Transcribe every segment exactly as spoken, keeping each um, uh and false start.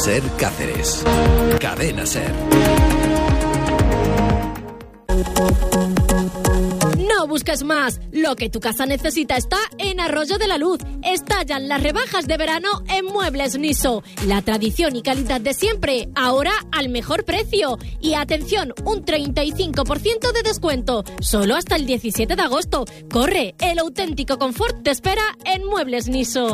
Ser Cáceres. Cadena Ser. No busques más. Lo que tu casa necesita está en Arroyo de la Luz. Estallan las rebajas de verano en Muebles Niso. La tradición y calidad de siempre, ahora al mejor precio. Y atención, un treinta y cinco por ciento de descuento. Solo hasta el diecisiete de agosto. Corre, el auténtico confort te espera en Muebles Niso.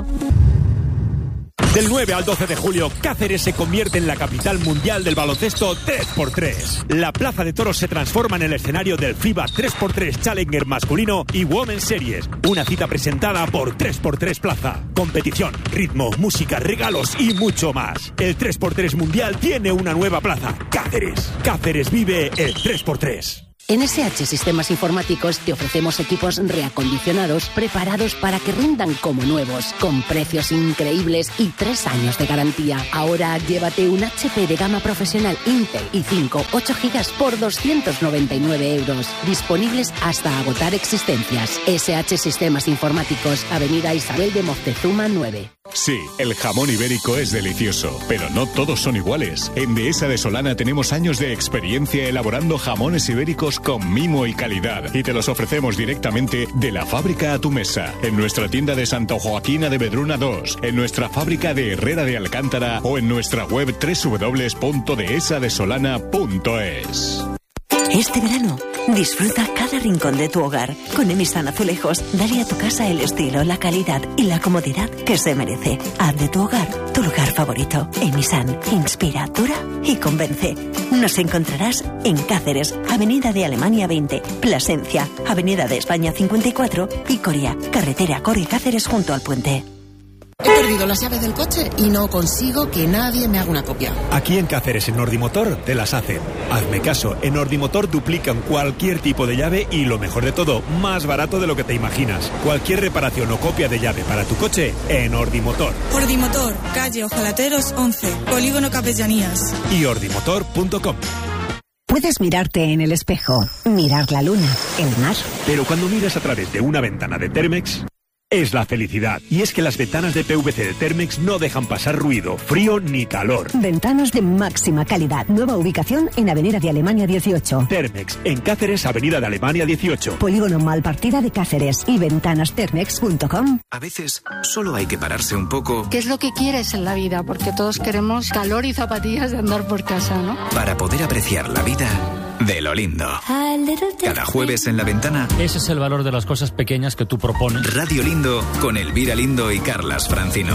Del nueve al doce de julio, Cáceres se convierte en la capital mundial del baloncesto tres por tres. La Plaza de Toros se transforma en el escenario del FIBA tres por tres Challenger masculino y Women's Series. Una cita presentada por tres por tres Plaza. Competición, ritmo, música, regalos y mucho más. El tres por tres Mundial tiene una nueva plaza. Cáceres. Cáceres vive el tres por tres. En S H Sistemas Informáticos te ofrecemos equipos reacondicionados preparados para que rindan como nuevos, con precios increíbles y tres años de garantía. Ahora llévate un H P de gama profesional Intel i cinco ocho gigas por doscientos noventa y nueve euros. Disponibles hasta agotar existencias. S H Sistemas Informáticos, Avenida Isabel de Moctezuma nueve. Sí, el jamón ibérico es delicioso, pero no todos son iguales. En Dehesa de Solana tenemos años de experiencia elaborando jamones ibéricos con mimo y calidad y te los ofrecemos directamente de la fábrica a tu mesa. En nuestra tienda de Santa Joaquina de Vedruna dos, en nuestra fábrica de Herrera de Alcántara o en nuestra web doble u doble u doble u punto dehesa de solana punto es. Este verano, disfruta cada rincón de tu hogar. Con Emisan Azulejos, dale a tu casa el estilo, la calidad y la comodidad que se merece. Haz de tu hogar tu lugar favorito. Emisan inspira, dura y convence. Nos encontrarás en Cáceres, Avenida de Alemania veinte, Plasencia, Avenida de España cincuenta y cuatro y Coria, carretera Coria-Cáceres junto al puente. He perdido las llaves del coche y no consigo que nadie me haga una copia. Aquí en Cáceres, en Nordimotor, te las hacen. Hazme caso, en Nordimotor duplican cualquier tipo de llave y, lo mejor de todo, más barato de lo que te imaginas. Cualquier reparación o copia de llave para tu coche, en Nordimotor. Nordimotor, calle Ojalateros once, Polígono Capellanías. Y ordimotor punto com. Puedes mirarte en el espejo, mirar la luna, el mar. Pero cuando miras a través de una ventana de Thermex, es la felicidad. Y es que las ventanas de P V C de Thermex no dejan pasar ruido, frío ni calor. Ventanas de máxima calidad. Nueva ubicación en Avenida de Alemania dieciocho. Thermex, en Cáceres, Avenida de Alemania dieciocho. Polígono Malpartida de Cáceres y ventanas thermex punto com. A veces solo hay que pararse un poco. ¿Qué es lo que quieres en la vida? Porque todos queremos calor y zapatillas de andar por casa, ¿no? Para poder apreciar la vida de lo lindo. Cada jueves en La Ventana. Ese es el valor de las cosas pequeñas que tú propones. Radio Lindo con Elvira Lindo y Carlas Francino.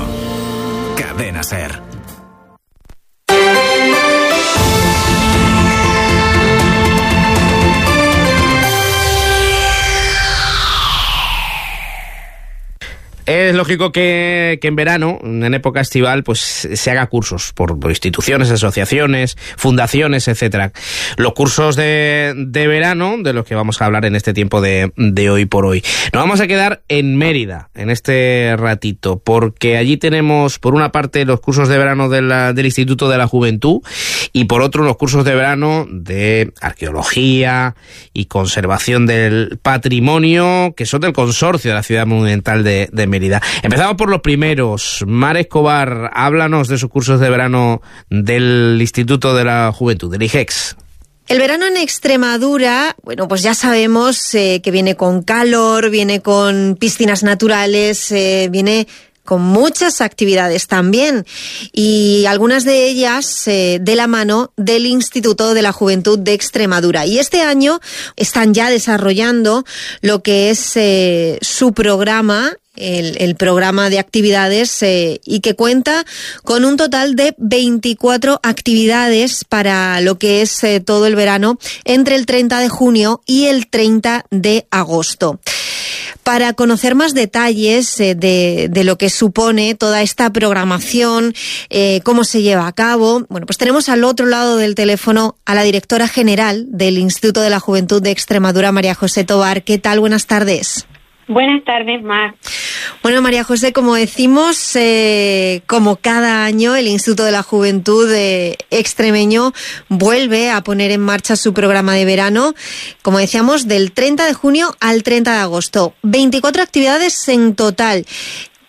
Cadena Ser. Es lógico que, que en verano, en época estival, pues se haga cursos por, por instituciones, asociaciones, fundaciones, etcétera. Los cursos de, de verano, de los que vamos a hablar en este tiempo de, de hoy por hoy. Nos vamos a quedar en Mérida en este ratito, porque allí tenemos, por una parte, los cursos de verano de la, del Instituto de la Juventud y por otro, los cursos de verano de arqueología y conservación del patrimonio, que son del consorcio de la Ciudad Monumental de, de Mérida. Empezamos por los primeros. Mar Escobar, háblanos de sus cursos de verano del Instituto de la Juventud, del I G E X. El verano en Extremadura, bueno, pues ya sabemos eh, que viene con calor, viene con piscinas naturales, eh, viene con muchas actividades también, y algunas de ellas eh, de la mano del Instituto de la Juventud de Extremadura. Y este año están ya desarrollando lo que es eh, su programa, El, el programa de actividades eh, y que cuenta con un total de veinticuatro actividades para lo que es eh, todo el verano entre el treinta de junio y el treinta de agosto. Para conocer más detalles eh, de, de lo que supone toda esta programación, eh, cómo se lleva a cabo, bueno, pues tenemos al otro lado del teléfono a la directora general del Instituto de la Juventud de Extremadura, María José Tobar. ¿Qué tal? Buenas tardes. Buenas tardes, Mar. Bueno, María José, como decimos, eh, como cada año, el Instituto de la Juventud eh, extremeño vuelve a poner en marcha su programa de verano, como decíamos, del treinta de junio al treinta de agosto. veinticuatro actividades en total.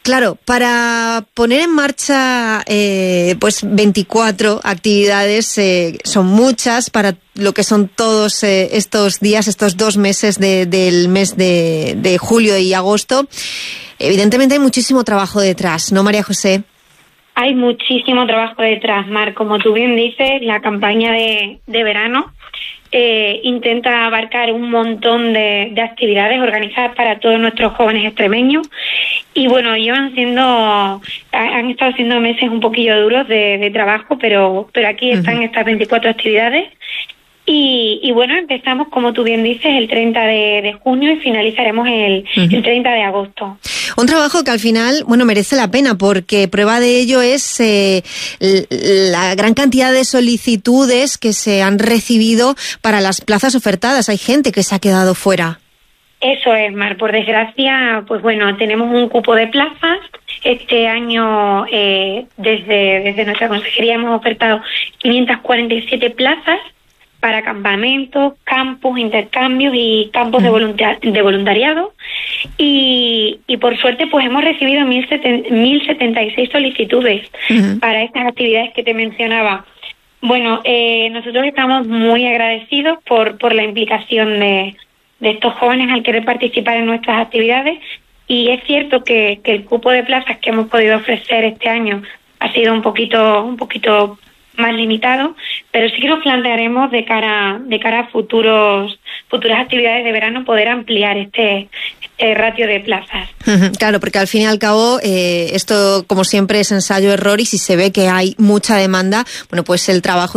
Claro, para poner en marcha eh, pues veinticuatro actividades, eh, son muchas para lo que son todos eh, estos días, estos dos meses de, del mes de, de julio y agosto. Evidentemente hay muchísimo trabajo detrás, ¿no, María José? Hay muchísimo trabajo detrás, Mar. Como tú bien dices, la campaña de, de verano eh, intenta abarcar un montón de, de actividades organizadas para todos nuestros jóvenes extremeños. Y bueno, llevan siendo, han estado siendo meses un poquillo duros de, de trabajo, pero, pero aquí están uh-huh. estas veinticuatro actividades. Y, y bueno, empezamos, como tú bien dices, el treinta de junio y finalizaremos el, uh-huh. el treinta de agosto. Un trabajo que al final, bueno, merece la pena, porque prueba de ello es eh, la gran cantidad de solicitudes que se han recibido para las plazas ofertadas. Hay gente que se ha quedado fuera. Eso es, Mar. Por desgracia, pues bueno, tenemos un cupo de plazas. Este año, eh, desde, desde nuestra consejería hemos ofertado quinientas cuarenta y siete plazas para campamentos, campus, intercambios y campos de, voluntar- de voluntariado. Y, y por suerte pues hemos recibido mil setenta y seis solicitudes uh-huh. para estas actividades que te mencionaba. Bueno, eh, nosotros estamos muy agradecidos por, por la implicación de, de estos jóvenes al querer participar en nuestras actividades. Y es cierto que, que el cupo de plazas que hemos podido ofrecer este año ha sido un poquito, un poquito más limitado, pero sí que nos plantearemos de cara de cara a futuros futuras actividades de verano poder ampliar este, este ratio de plazas. Claro, porque al fin y al cabo eh, esto, como siempre, es ensayo-error, y si se ve que hay mucha demanda, bueno, pues el trabajo